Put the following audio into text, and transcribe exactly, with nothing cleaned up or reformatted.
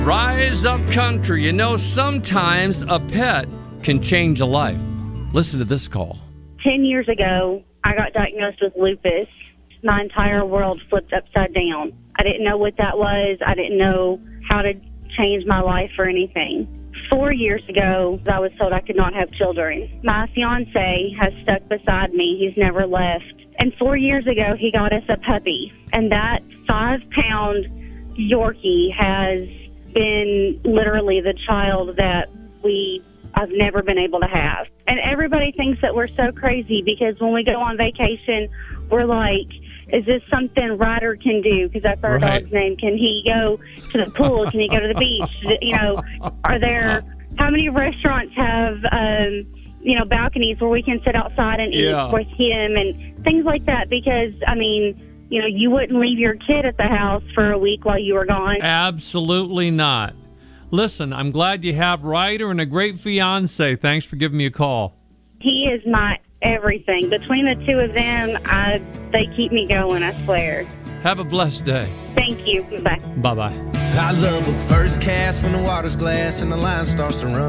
Rise Up Country. You know, sometimes a pet can change a life. Listen to this call. Ten years ago, I got diagnosed with lupus. My entire world flipped upside down. I didn't know what that was. I didn't know how to change my life or anything. Four years ago, I was told I could not have children. My fiance has stuck beside me. He's never left. And four years ago, he got us a puppy. And that five-pound Yorkie has been literally the child that we I've never been able to have. And everybody thinks that we're so crazy because when we go on vacation, we're like, is this something Ryder can do? Because that's our right. dog's name. Can he go to the pool? Can he go to the beach? You know, are there, how many restaurants have, um, you know, balconies where we can sit outside and eat yeah. with him and things like that? Because, I mean, you know, you wouldn't leave your kid at the house for a week while you were gone. Absolutely not. Listen, I'm glad you have Ryder and a great fiance. Thanks for giving me a call. He is my everything. Between the two of them, I, they keep me going, I swear. Have a blessed day. Thank you. Bye. Bye-bye. I love a first cast when the water's glass and the line starts to run.